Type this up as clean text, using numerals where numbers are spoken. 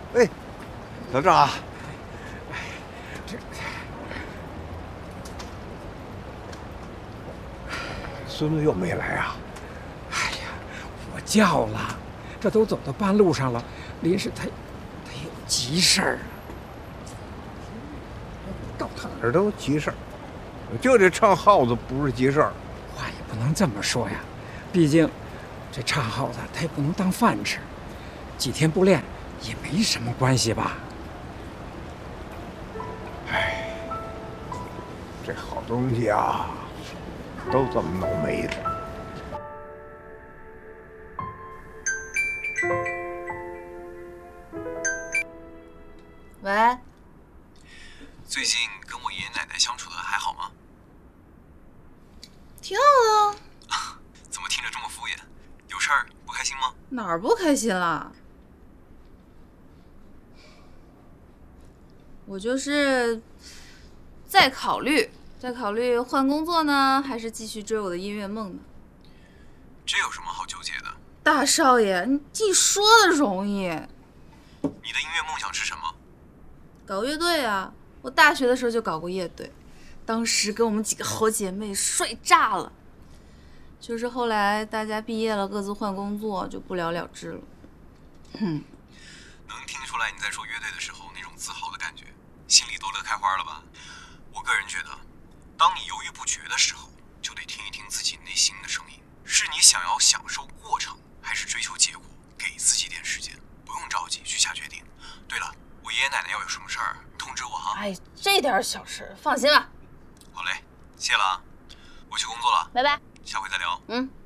哎，小张，孙子又没来啊？ 哎呀，我叫了，这都走到半路上了，临时他有急事儿啊。 到哪儿都急事儿，就这唱号子不是急事儿。 话也不能这么说呀，毕竟这唱号子他也不能当饭吃，几天不练也没什么关系吧？ 哎，这好东西啊，都这么倒霉的。 喂， 最近跟我爷爷奶奶相处的还好吗？ 挺好的。 怎么听着这么敷衍？有事儿不开心吗？ 哪儿不开心了？我就是在考虑换工作呢，还是继续追我的音乐梦呢？ 这有什么好纠结的？ 大少爷，你说的容易。 你的音乐梦想是什么？ 搞乐队啊！我大学的时候就搞过乐队，当时跟我们几个好姐妹帅炸了。就是后来大家毕业了，各自换工作，就不了了之了。 能听出来你在说乐队的时候那种自豪的感觉，心里都乐开花了吧？我个人觉得，当你犹豫不决的时候，就得听一听自己内心的声音，是你想要享受过程，还是追求结果？给自己点时间，不用着急去下决定。对了，我爷爷奶奶要有什么事儿通知我哈。 哎，这点小事放心吧。 好嘞，谢了啊，我去工作了， 拜拜。 下回再聊。 嗯。